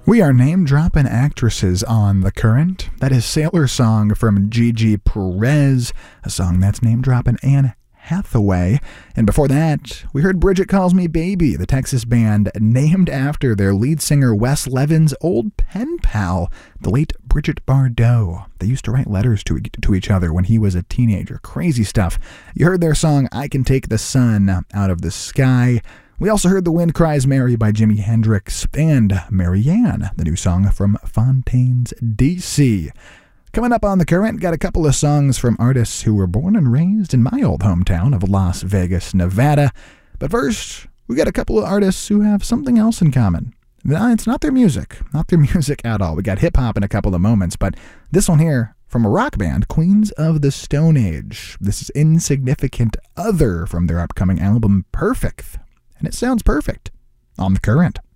We are name-dropping actresses on The Current. That is Sailor Song from Gigi Perez, a song that's name-dropping Anne Hathaway. And before that, we heard Bridget Calls Me Baby, the Texas band named after their lead singer Wes Levin's old pen pal, the late Bridget Bardot. They used to write letters to each other when he was a teenager. Crazy stuff. You heard their song, I Can Take the Sun Out of the Sky. We also heard The Wind Cries Mary by Jimi Hendrix and Marianne, the new song from Fontaines D.C. Coming up on The Current, got a couple of songs from artists who were born and raised in my old hometown of Las Vegas, Nevada. But first, we got a couple of artists who have something else in common. It's not their music at all. We got hip-hop in a couple of moments, but this one here from a rock band, Queens of the Stone Age. This is Insignificant Other from their upcoming album, Perfect. And it sounds perfect on The Current.